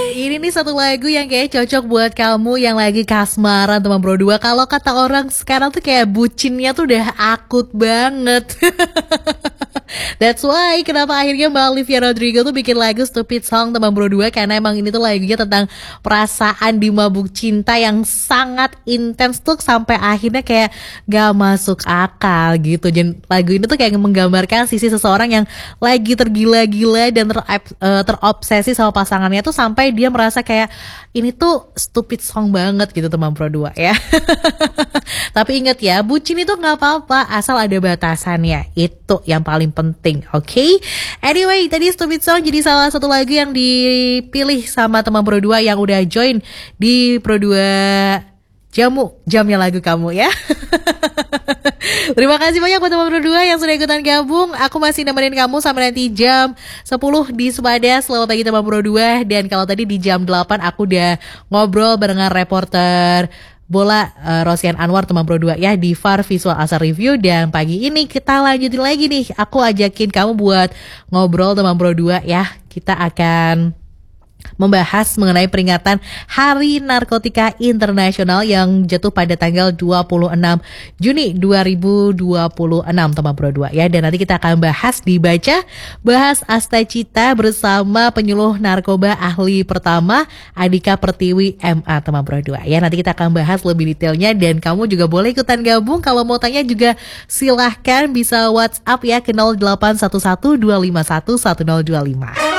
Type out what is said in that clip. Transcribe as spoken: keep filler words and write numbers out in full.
Ini nih satu lagu yang kayak cocok buat kamu yang lagi kasmaran teman Bro dua. Kalau kata orang sekarang tuh kayak bucinnya tuh udah akut banget. That's why kenapa akhirnya Mbak Olivia Rodrigo tuh bikin lagu Stupid Song teman Bro dua. Karena emang ini tuh lagunya tentang perasaan di mabuk cinta yang sangat intens tuh sampai akhirnya kayak gak masuk akal gitu. Dan lagu ini tuh kayak menggambarkan sisi seseorang yang lagi tergila-gila dan ter, uh, terobsesi sama pasangannya tuh sampai dia merasa kayak ini tuh stupid song banget gitu teman Pro dua ya. Tapi ingat ya, bucin itu gak apa-apa asal ada batasannya. Itu yang paling penting, oke? Okay? Anyway, tadi Stupid Song jadi salah satu lagu yang dipilih sama teman Pro dua yang udah join di Pro dua Jamu, jamnya lagu kamu ya. Terima kasih banyak buat teman Pro dua yang sudah ikutan gabung. Aku masih nemenin kamu sampai nanti jam sepuluh di Sumada. Selamat pagi teman Pro dua. Dan kalau tadi di jam delapan aku udah ngobrol barengan reporter bola uh, Rosian Anwar teman Pro dua ya di V A R Visual Asal Review. Dan pagi ini kita lanjutin lagi nih. Aku ajakin kamu buat ngobrol teman Pro dua ya. Kita akan membahas mengenai peringatan Hari Narkotika Internasional yang jatuh pada tanggal dua puluh enam Juni dua ribu dua puluh enam teman Pro dua ya. Dan nanti kita akan bahas dibaca bahas Asta Cita bersama penyuluh narkoba ahli pertama Andika Pertiwi M A teman Pro dua ya. Nanti kita akan bahas lebih detailnya dan kamu juga boleh ikutan gabung. Kalau mau tanya juga silahkan bisa WhatsApp ya ke nol delapan satu satu dua lima satu satu nol dua lima.